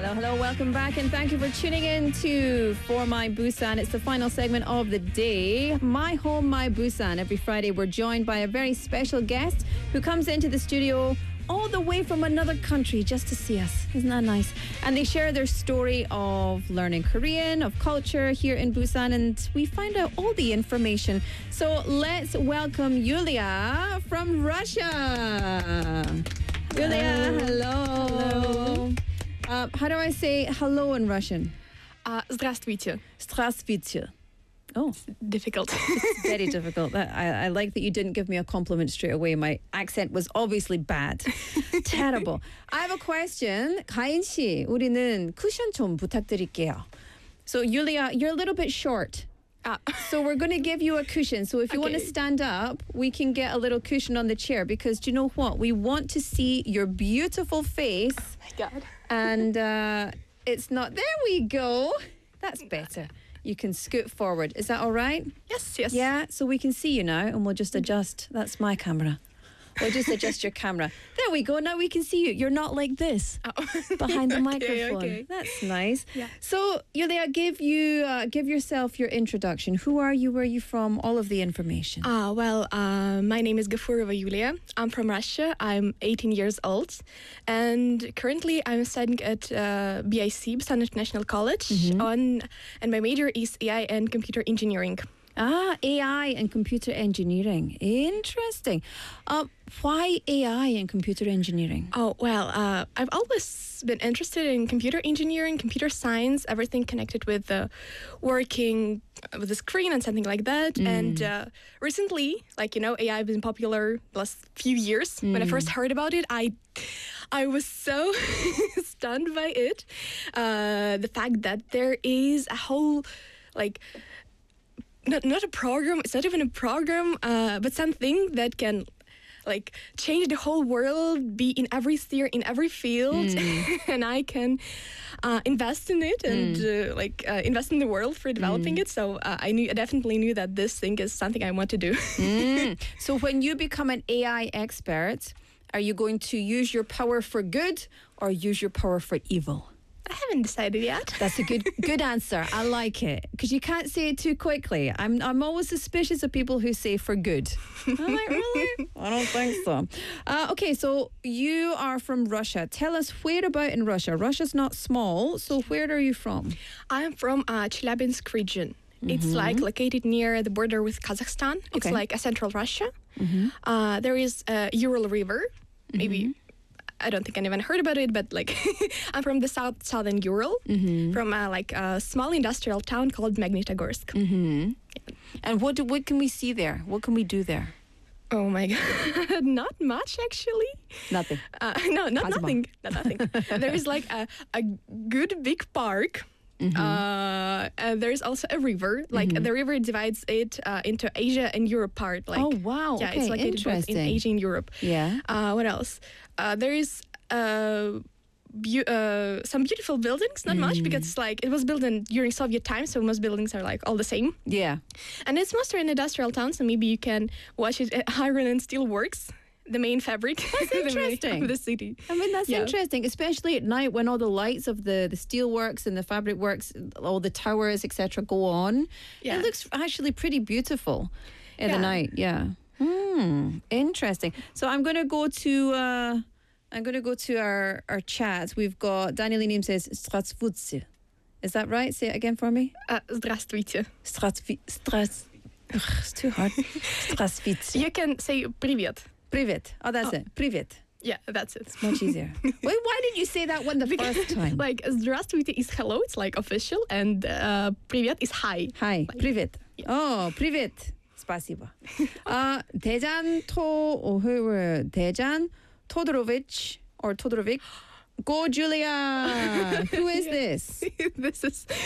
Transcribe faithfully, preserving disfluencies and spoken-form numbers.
Hello, hello, welcome back, and thank you for tuning in to For My Busan. It's the final segment of the day. My Home, My Busan. Every Friday, we're joined by a very special guest who comes into the studio all the way from another country just to see us. Isn't that nice? And they share their story of learning Korean, of culture here in Busan, and we find out all the information. So let's welcome Yulia from Russia. Yulia, hello. Hello. Uh, how do I say hello in Russian? Uh, здравствуйте. Здравствуйте. Oh, Difficult. it's very difficult. That, I, I like that you didn't give me a compliment straight away. My accent was obviously bad. Terrible. I have a question. 가인 씨, 우리는 쿠션 좀 부탁드릴게요. So, Yulia, you're a little bit short. Ah. So we're going to give you a cushion. So if you Okay. want to stand up, we can get a little cushion on the chair, because do you know what? We want to see your beautiful face. My God. And uh, it's not... There we go. That's better. You can scoot forward. Is that all right? Yes, yes. Yeah, so we can see you now, and we'll just adjust. That's my camera. We'll just adjust your camera. There we go. Now we can see you. You're not like this Oh. behind the Okay, microphone. okay. That's nice. Yeah. So, Yulia, give you uh, give yourself your introduction. Who are you? Where are you from? All of the information. Ah, well, uh, my name is Gafurova Yulia. I'm from Russia. I'm eighteen years old. And currently I'm studying at uh, B I C, Busan International College, on, and my major is A I and computer engineering. Ah, A I and computer engineering. Interesting. Uh, why A I and computer engineering? Oh, well, uh, I've always been interested in computer engineering, computer science, everything connected with uh, working with the screen and something like that. And uh, recently, like, you know, A I has been popular the last few years. When I first heard about it, I I was so stunned by it. Uh, the fact that there is a whole, like, not not a program, it's not even a program, uh, but something that can like change the whole world, be in every sphere, in every field, and I can uh, invest in it and uh, like uh, invest in the world for developing it. So uh, I knew, I definitely knew that this thing is something I want to do. Mm. So when you become an A I expert, are you going to use your power for good or use your power for evil? I haven't decided yet. That's a good good answer. I like it, because you can't say it too quickly. I'm I'm always suspicious of people who say for good. I'm like, really? I don't think so. Uh, okay, so you are from Russia. Tell us where about in Russia. Russia's not small, so where are you from? I'm from uh, Chelyabinsk region. It's like located near the border with Kazakhstan. It's Okay. like a central Russia. Uh, there is a Ural River. Maybe I don't think anyone heard about it, but like I'm from the south southern Ural, from uh, like a small industrial town called Magnitogorsk. And what do, what can we see there? What can we do there? Oh my God, not much actually. Nothing. Uh, no, not Kazuma. nothing. Not nothing. There is like a, a good big park. Uh, and there's also a river. Like the river divides it uh, into Asia and Europe part. Like, Oh, wow. Yeah, Okay, it's located both in interesting. Asia and Europe. Yeah. Uh, what else? Uh, there is uh, beau- uh, some beautiful buildings. Not much, because it's like it was built in during Soviet times, so most buildings are like all the same. Yeah. And it's mostly an industrial town, so maybe you can watch it at Iron and Steel Works, the main fabric. That's the main interesting. of the city. I mean, that's Yeah. interesting, especially at night when all the lights of the, the steel works and the fabric works, all the towers, et cetera, go on. Yeah. It looks actually pretty beautiful in the Yeah. night. Yeah. Hmm. Interesting. So I'm going to go to uh, I'm going to go to our our chat. We've got Daniel Inim says Strasvutsi. Is that right? Say it again for me. Uh, здравствуйте. Strasvi Stras. Ugh, it's too hard. Strasvutsi. You can say привет. Privet. Oh, that's it. Privet. Yeah, that's it. Much easier. Wait, why did you say that one the first time? Like, здравствуйте is hello, it's like official, and uh, привет is hi. Hi, привет. Oh, привет. Спасибо. Uh, 대잔 토, oh, who were Dejan Todorovich or Todorovic. Go, Julia. Who is this? This is